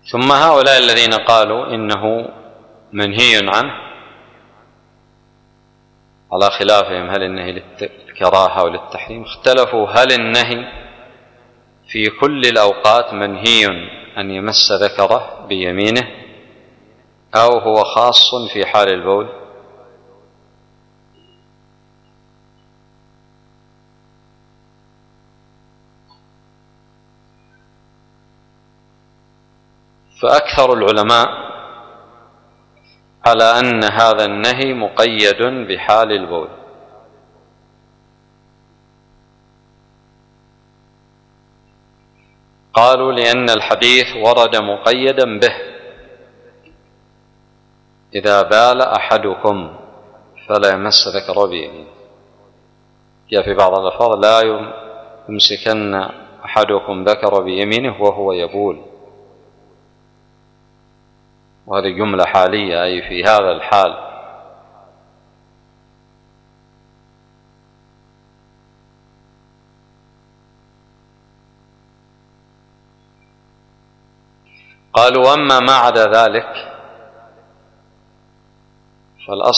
ثم هؤلاء الذين قالوا إنه منهي عنه على خلافهم هل النهي للكراهة أو للتحريم، اختلفوا هل النهي في كل الأوقات منهي أن يمس ذكره بيمينه أو هو خاص في حال البول. فأكثر العلماء على أن هذا النهي مقيد بحال البول، قالوا لأن الحديث ورد مقيدا به: إذا بال أحدكم فلا يمس ذكره بيمينه. جاء في بعض الألفاظ: لا يمسكن أحدكم ذكره بيمينه وهو يبول، وهذه جملة حالية أي في هذا الحال. قالوا: أما ما عدا ذلك فالأصل